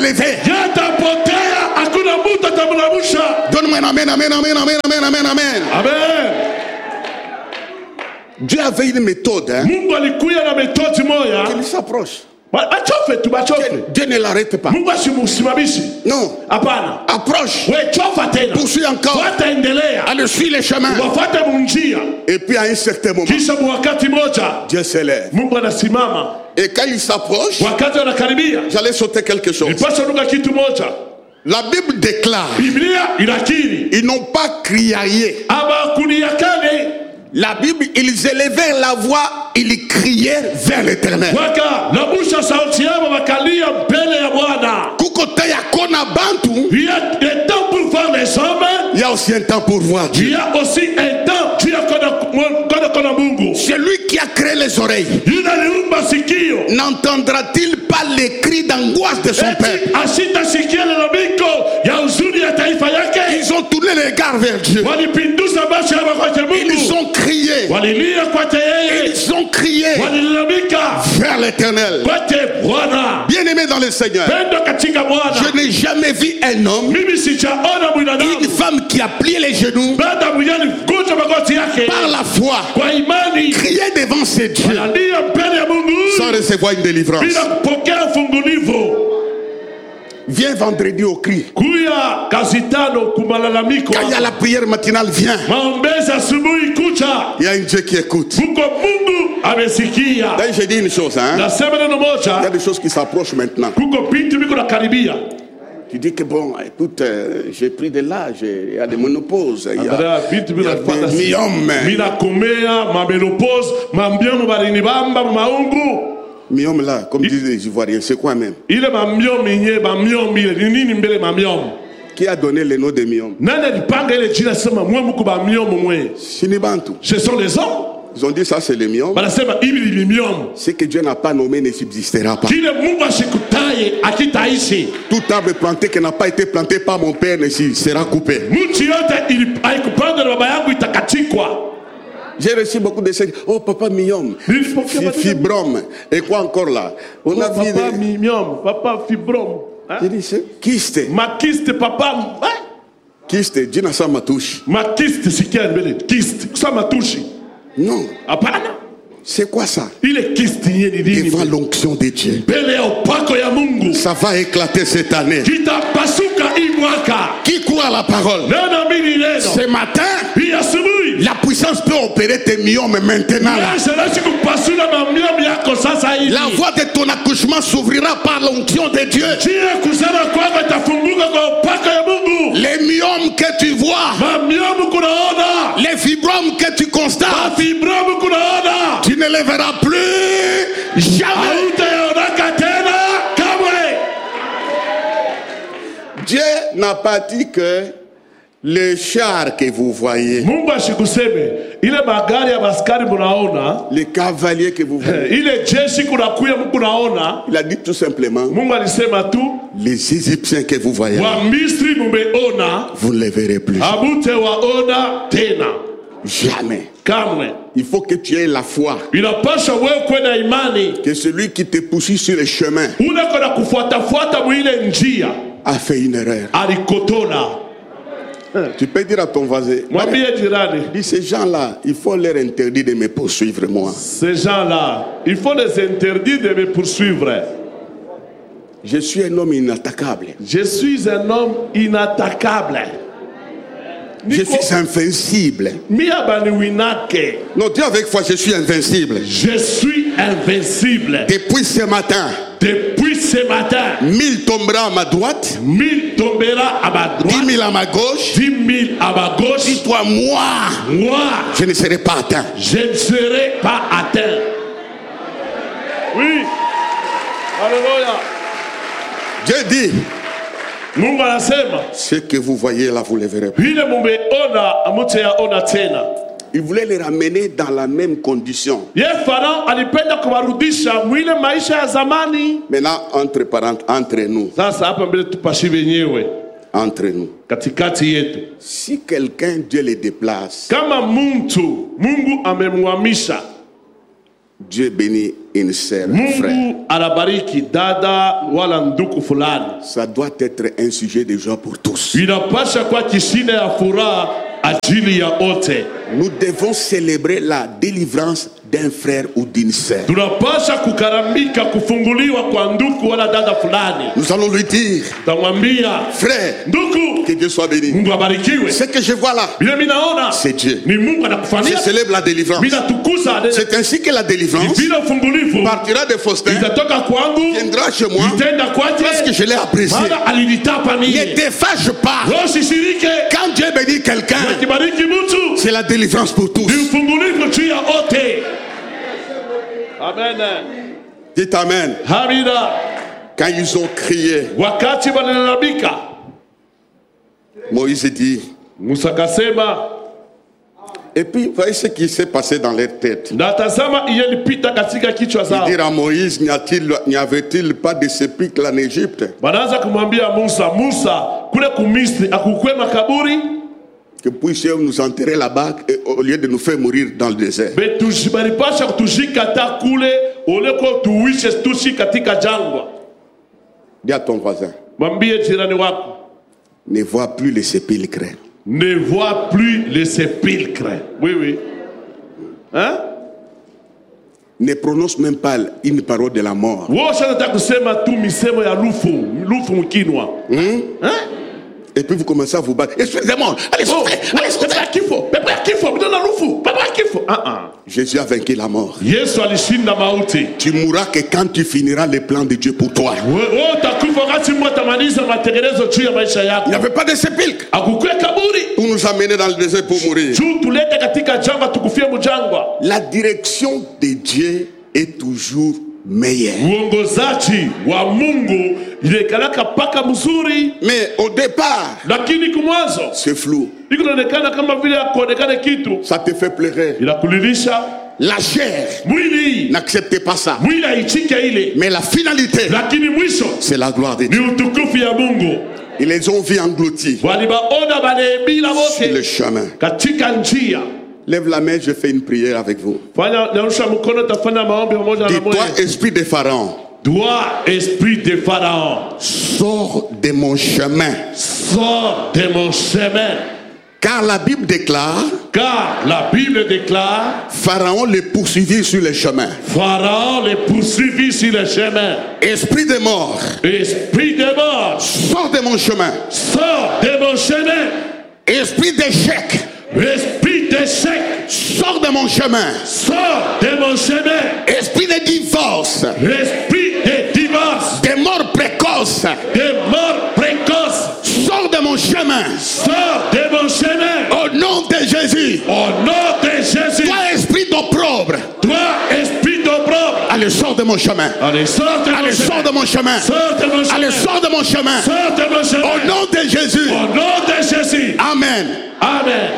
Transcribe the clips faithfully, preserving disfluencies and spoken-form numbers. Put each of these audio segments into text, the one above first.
relever. Donne-moi un amen, amen, amen, amen, amen, amen, amen. Amen. Dieu avait une méthode, hein, Mungu alikuya na metodi moya. qu'il s'approche. Bachofe tu bachofe. Dieu ne l'arrête pas. Mungu asimusimamishi. Non. Hapana. Approche. We chofa tena. Poursuis encore. Fuata endelea. Allez, suis les chemins. Wafuate munjia. Et puis à un certain moment, Kisha wakati moja. Dieu s'élève. Mungu anasimama. Et quand il s'approche, Wakati anakaribia. j'allais sauter quelque chose. Nipasha nuka kitu moja. La Bible déclare, Biblia inakiri. ils n'ont pas criaillé. Aba kuniyakane. La Bible, ils élevaient la voix, ils criaient vers l'Éternel. Waka labusha sauti yao wakalia mbele ya Bwana. Kukote ya kona bantu, Il y a un temps pour voir les hommes. il y a aussi un temps pour voir Il y Dieu. a aussi un temps tu as kona Mungu. Celui qui a créé les oreilles, Yule aliumba sikio. n'entendra-t-il pas les cris d'angoisse de son peuple? Asitasikia lalamiko ya huzuni ya taifa yake. Ils ont tourné les regards vers Dieu. Walipinduza macho yao kwa Mungu. Ils ont crié. Walilia kwa yeye. Ils ont crié Walilalamika vers l'Éternel. kwa Bwana. Bien-aimé dans le Seigneur, Pendo katika Bwana. je n'ai jamais vu un homme, Mimi sijaona mwanadamu. une femme qui a plié les genoux Bada mwenye kuja magoti yake. par la foi, Kwa imani. crier devant ses dieux Wanalia mbele ya Mungu. sans recevoir une délivrance. Bila kupokea fungulivu. Viens vendredi au cri. Kuya kazi tano kumalalamiko. Quand il y a la prière matinale, viens. Maombezi asubuhi kucha. Il y a un Dieu qui écoute. Mungu Mungu amesikia. Là, j'ai dit une chose, hein. Nasema neno Il y moja. a des choses qui s'approchent maintenant. Kuko bintu biko nakaribia. Tu dis que bon, écoute, euh, j'ai pris de l'âge, il y a des monopauses, il y Andrea a, bintu il y biko a napata. des myomes. Mina komea mabenopause, mambiomo barini bamba maungu. Myomes là, comme disent les Ivoiriens, c'est quoi même? Ile mamiomo yenye mamiomo ile ni nini mbele mamiomo? Qui a donné le nom de myomes? Nani alipanga ile jina sema mwe mko ba miomo mwe? Sinibantu. Ce sont les hommes. Ils ont dit ça c'est les myomes. Banasema hivi ni miomo. Ce que Dieu n'a pas nommé ne subsistera pas. Kile Mungu ashikutaye akitaishi. Tout arbre planté qui n'a pas été planté par mon père ne sera coupé. Mti yote ili haikupandwa na baba yangu itakatikwa. J'ai reçu beaucoup de signes. Oh, papa myome, fibrome. Et quoi encore là? On oh, a vu papa des... myome, papa fibrome. Hein? J'ai dit, c'est kyste. Ma kyste, papa. Hein? Kyste, Dieu n'a ça ma touche. Ma kyste, c'est qui est kyste? Ça ma touche. Non. Apana. C'est quoi ça? Il est kyste. Devant l'onction de Dieu. Ça va éclater cette année. Qui croit à la parole? Ce matin, la puissance peut opérer tes myomes maintenant. La voie de ton accouchement s'ouvrira par l'onction de Dieu. Les myomes que tu vois, les fibromes que tu constates, tu ne les verras plus jamais. Dieu n'a pas dit que les chars que vous voyez, les cavaliers que vous voyez, il a dit tout simplement, les Égyptiens que vous voyez, vous ne les verrez plus. Jamais. Il faut que tu aies la foi que celui qui te poursuit sur les chemins a fait une erreur. Tu peux dire à ton voisin, dis ces gens-là, il faut leur interdire de me poursuivre moi. Ces gens-là, il faut les interdire de me poursuivre. Je suis un homme inattaquable. Je suis un homme inattaquable. Je suis invincible. Non, dis avec foi, je suis invincible. Je suis invincible. Depuis ce matin. Depuis ce matin. Mille tombera à ma droite. Mille tombera à ma droite. Dix mille à ma gauche. Dix mille à ma gauche. Dis-toi, moi. Moi. Je ne serai pas atteint. Je ne serai pas atteint. Oui. Alléluia. Dieu dit. Mungu anasema ce que vous voyez là, vous le verrez pas. Il voulait les ramener dans la même condition. Maintenant, entre parenthèses, entre nous. Entre nous. Si quelqu'un, Dieu le déplace, Dieu bénit une sœur, Mungu frère. anabariki dada wala ndugu fulani. Ça doit être un sujet de joie pour tous. Inapasha kwa kishine ya furaha ajili ya wote. Nous devons célébrer la délivrance d'un frère ou d'une sœur. Tunapasha kukarambika kufunguliwa kwa ndugu wala dada fulani. Nous allons lui dire, Tamwambia, frère, ndugu, que Dieu soit béni. Mungu abarikiwe. Ce que je vois là, Bila minaona c'est Dieu. ni Mungu Je anakufanyia. célèbre la délivrance. Mina tukuza. C'est ainsi que la délivrance Bila ufungulivu partira de Faustin, itatoka kwangu, viendra chez moi, itenda kwaje parce que je l'ai apprécié. maana alinitapa mie. Ne te fâche pas. Usishirike. Quand Dieu bénit quelqu'un, Akibariki mtu c'est la délivrance pour tous. ni ufungulivu juu ya wote. Amen. Dites Amen. Hamida. Quand ils ont crié, Wakati walilalamika, Moïse dit, Musa kasema, et puis voyez ce qui s'est passé dans leur tête. na tazama ilipita katika kichwa Il zao. dit à Moïse, n'y a-t-il, n'y avait-il pas de sépulcre en Égypte? Wanaanza kumwambia Musa, Musa, kule kumisri akukwe makaburi, Que puissions nous enterrer là-bas et- au lieu de nous faire mourir dans le désert. betubalipasha kutushika ta kule oleko tuwishe tushi katika jangwa. Dis à ton voisin, Mwambie jirani wako, ne vois plus les sépulcres. ne vois plus les sépulcres. Oui, oui. Hein? Ne prononce même pas une parole de la mort. Wosha nataka kusema tu misemo ya lufu, lufu mkinwa. Hmm? Hein? Et puis vous commencez à vous battre. Esprit démon, allez Oh, souffler, allez souffler. pepe ya kifo, pepe ya kifo, mdona lufu, pepe ya kifo. Ah ah. Jésus a vaincu la mort. Yesu alishinda mauti. Tu mourras que quand tu finiras les plans de Dieu pour toi. Wewe utakufa wakati Mungu atamaliza matengenezo juu ya maisha Il yako. n'y avait pas de sépulcre Akukwe kaburi. pour nous amener dans le désert pour mourir. Juu tulete katika jangwa tukufie mjangwa. La direction de Dieu est toujours meilleure. Uongozaji wa Mungu ilekalaka paka mzuri, Mais au départ, lakini kumwanzo c'est flou. iko inaonekana kama vile akuonekane kitu. Ça te fait pleurer. Inakulilisha La chair mwili, n'accepte pas ça. mwili haichike ile, Mais la finalité, lakini mwisho c'est la gloire de ni Dieu. utukufu ya Mungu. Ils les ont vus engloutis Walibaona banaebila sur le wote chemin. katika njia. Lève la main, je fais une prière avec vous. Fanya nyosha mkono, tafanya maombi pamoja na Dis-toi, mwe. esprit de Pharaon, Toi, esprit de Pharaon, sors de mon chemin. sors de mon chemin. Car la Bible déclare, Car la Bible déclare, Pharaon les poursuivit sur le chemin. Pharaon les poursuivit sur le chemin. Esprit de mort, Esprit de mort, sors de mon chemin. sors de mon chemin. Esprit d'échec, Esprit d'échec, sors de mon chemin. sors de mon chemin. Esprit de divorce, Esprit de divorce, de mort précoce, de mort précoce, sors de mon chemin. sors de mon chemin. Au nom de Jésus. Au nom de Jésus, Toi, esprit d'opprobre, toi, esprit d'opprobre, allez, sors de mon chemin. allez, sors de mon Allez, sors chemin. de mon chemin. Sors de mon chemin. Allez, sors de mon chemin. Sors de mon chemin. Au nom de Jésus. Au nom de Jésus. Amen. Amen.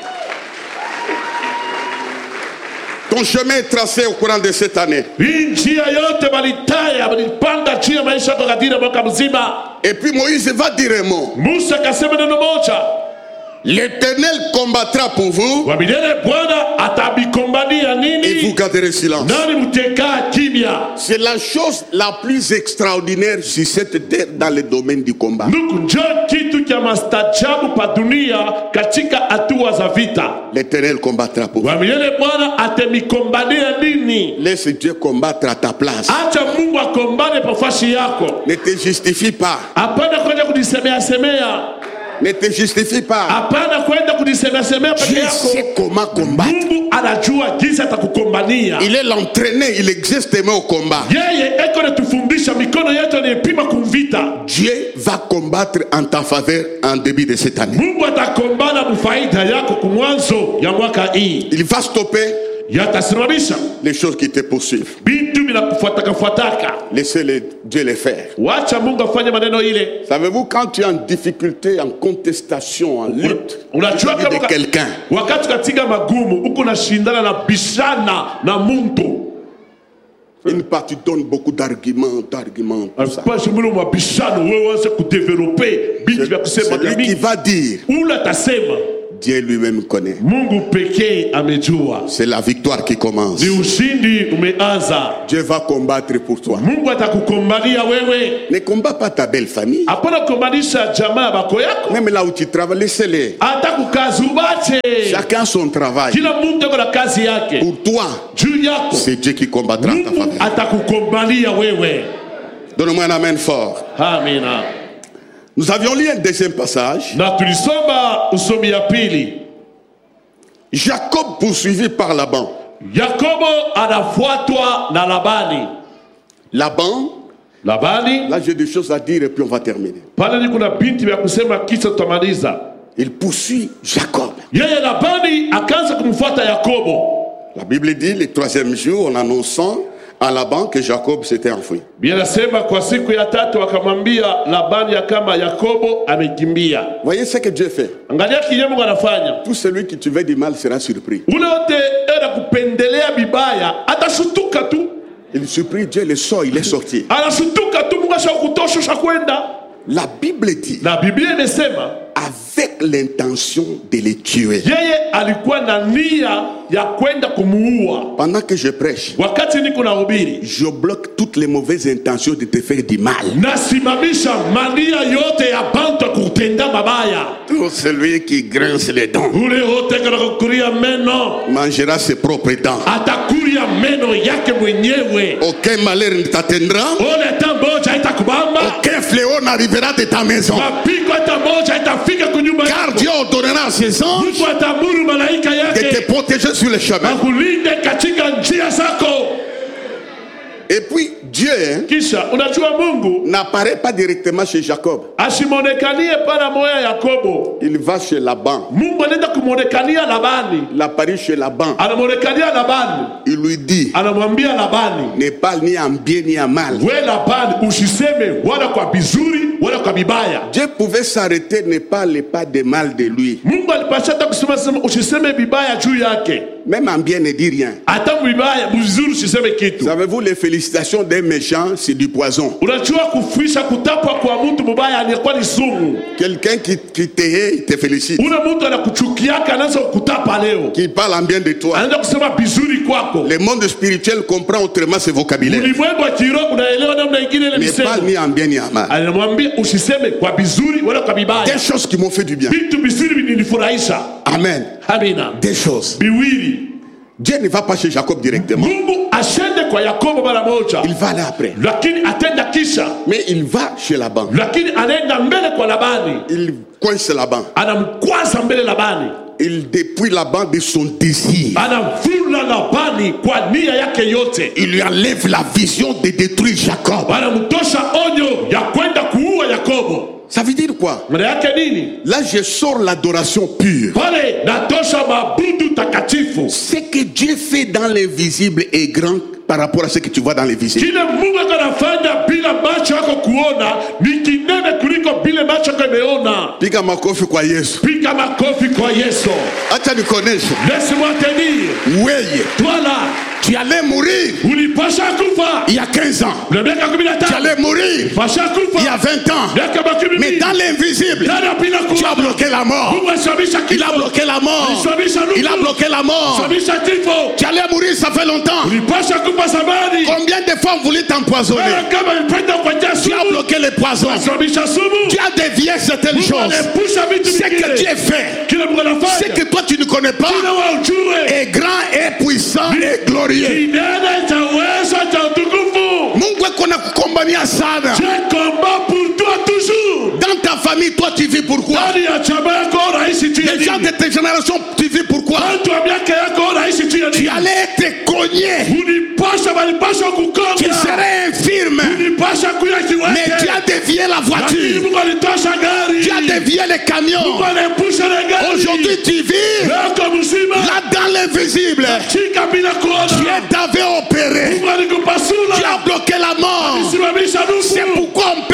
Ton chemin est tracé au courant de cette année. Hii njia yote walitaya walipanda juu ya maisha yako katika mwaka mzima. Et puis Moïse va dire un mot. Musa akasema neno moja, L'Éternel combattra pour vous kwa milele Bwana atabikombania et vous nini, garderez silence. nani mtekaa kimya. C'est la chose la plus extraordinaire sur cette terre dans le domaine du combat. Nuku njo kitu cha mastajabu pa dunia katika hatua za vita. L'Éternel combattra pour vous. Kwa milele Bwana atemikombania nini. Laisse Dieu combattre à ta place. Acha Mungu akombane pa fashi yako. Ne te justifie pas. Hapana kwenda kujisemea semea. Ne te justifie pas. Hapana kwenda kujisemea semea peke Dieu yako. sait comment combattre. Mungu anajua jinsi atakukombania. Il est l'entraîné, il existe même au combat. Yeye eko natufundisha, mikono yetu anayepima kumvita. Dieu va combattre en ta faveur en début de cette année. Mungu atakombana mufaida yako kumwanzo ya mwaka hii. Il va stopper Yatasimamisha les choses qui te poursuivent. bintu vinakufuataka fuataka. Laissez les, Dieu les faire. Wacha Mungu afanye maneno ile. Savez-vous, quand tu es en difficulté, en contestation, en lutte Unajua vis-à-vis de kama quelqu'un, wakati katika magumu uko nashindana na bishana na muntu. une partie donne beaucoup d'arguments, d'arguments, tout ça. Pas shumulu mabishano wewe waanze kudevelope bintu vya kusema Celui qui jamii. va dire, Ula tasema Dieu lui-même connaît. Mungu pekee amejua. C'est la victoire qui commence. Ni ushindi umeanza. Dieu va combattre pour toi. Mungu atakukombalia wewe. Ne combat pas ta belle famille. Hapana kukombanisha jamaa bako yako. Même là où tu travailles, laissez-les. Atakukazi ubache. Chacun son travail. Kila mtu ako na kazi yake. Pour toi, juu yako c'est Dieu qui combattra ta Mungu faveur. atakukombalia wewe. Donne-moi un amen fort. Amina. Nous avions lu un deuxième passage. Na tulisoma usomi ya pili. Jacob poursuivi par Laban. Yakobo anafuatwa na Labani. Laban, Labani, là j'ai des choses à dire et puis on va terminer. pale ni kuna binti vya kusema kisha tutamaliza. Il poursuit Jacob. Yeye Labani akaanza kumfuata Yakobo. La Bible dit le troisième jour en annonçant à Laban que Jacob s'était enfui. Biblia inasema kwa siku ya tatu akamwambia Labani ya kama Yakobo amekimbia. Voyez ce que Dieu fait. Angalia kile Mungu anafanya. Tout celui qui te veut du mal sera surpris. Ule wote era kupendelea bibaya atashutuka tu. Il surprit Dieu, le sort, il est sorti. Anashutuka tu, Mungu ashakutosha kwenda. La Bible dit Na Biblia imesema avec l'intention de les tuer. yeye alikuwa na nia ya kwenda kumuua. Pendant que je prêche, Wakati niko nahubiri, je bloque toutes les mauvaises intentions de te faire du mal. nasimamisha mania yote ya bantu kutenda mabaya. Tout celui qui grince les dents Ule wote kana kukuria meno mangera ses propres dents. atakuria meno yake mwenyewe. Aucun malheur ne t'atteindra. Ole tamboja itakubamba. Aucun fléau n'arrivera de ta maison. Mapiko tamboja itafika kunyumba Car yako. Dieu ordonnera à ses anges Mungu atamuru malaika de te yake protéger sur le chemin. akulinde katika njia zako. Et puis Dieu hein, Kisha unajua Mungu n'apparaît pas directement chez Jacob. asimonekanie para moya Yakobo. Il va chez Laban. Mungu anaenda kumonekania Labani. Il apparaît chez Laban. Anamonekania Labani. Il lui dit Anamwambia Labani, ne parle ni en bien ni en mal. we Labani usiseme wala kwa bizuri wala kwa bibaya. Dieu pouvait s'arrêter, ne parle pas de mal de lui. Mungu alipasha hata kusema sema usiseme bibaya juu yake. Même en bien ne dit rien. Hata bibaya bizuri usiseme kitu. Savez-vous, les félicitations d'un méchant, c'est du poison. Unajua kufuisha kutapwa kwa mtu mbaya anakuwa ni sumu. Quelqu'un qui, qui te hait, il te félicite. Ule mtu anakuchukiaka anaanza kutapa leo. Qui parle en bien de toi. Anaanza kusema bizuri kwako. Le monde spirituel comprend autrement ce vocabulaire. Ulimwengu wa kiroho unaelewa namna nyingine ile Ne misemo. parle ni en bien ni en mal. Anamwambia usiseme kwa bizuri wala kwa bibaya. Des choses qui m'ont fait du bien. Vitu bizuri vinanifurahisha. Amen. Amina. Des choses. Biwili. Dieu ne va pas chez Jacob directement. Mungu ashende kwa Yakobo mara moja. Il va aller après. Lakini atenda kisha. Mais il va chez Laban. Lakini anaenda mbele kwa Labani. Il coince Laban. Anamkwaza mbele Labani. Il dépouille Laban de son désir. Anamvula Labani kwa nia yake yote. Il lui enlève la vision de détruire Jacob. Anamtosha onyo ya kwenda kuua Yakobo. Ça veut dire quoi? Maana yake nini? Là, je sors l'adoration pure. Pale natosha mabudu takatifu. Ce que Dieu fait dans l'invisible est grand par rapport à ce que tu vois dans l'invisible. Kile Mungu anafanya bila macho yako kuona ni kinene kuliko bila macho yako imeona. Piga makofi kwa Yesu. Piga makofi kwa Yesu. Acha nikuoneshe. Laisse-moi te dire. Weye, Toi là, tu allais mourir ulipasha kufa. il y a quinze ans. Na miaka kumi na Tu tano. allais mourir Pasha kufa. il y a vingt ans. Miaka makumi Mais mbili. dans l'invisible, Dada bila tu as kuona. bloqué la mort. Mungu asabisha Il a kifo. bloqué la mort. Alisabisha nuku. Il a bloqué la mort. Sabisha kifo. Tu allais mourir, ça fait longtemps. Ulipasha kufa zamani. Combien de fois on voulait t'empoisonner? Wewe kama ulipenda kwa Tu as sumu. bloqué les poisons. Sabisha sumu. Tu as dévié certaines Mungu choses. anepusha vitu Ce que vingine. Dieu fait, Kile Mungu ce anafanya. que toi tu ne connais pas, Kile wewe ujue. est grand, est puissant, et glorieux. Kinene cha uwezo cha utukufu. Mungu eko na kukombania sana. Je combat pour toi toujours. Dans ta famille, toi tu vis pourquoi? Ndani ya chama yako unaishi tu ya Les gens nini? de tes générations, tu vis pourquoi? Watu wa miaka yako unaishi tu ya Tu nini? allais être cogné. Ulipasha walipasha Tu kukonga. serais infirme. Ulipasha kuya Mais tu kiwete. as dévié la Lakini voiture. Mungu alitosha gari. Tu as dévié les Mungu camions. anepusha na gari. Aujourd'hui, tu vis Leo mzima. là dans l'invisible. Chika bila kuona. Dieu t'avait opéré. Mungu alikupasula. Tu as bloqué la mort. Simamisha nusu. C'est pourquoi on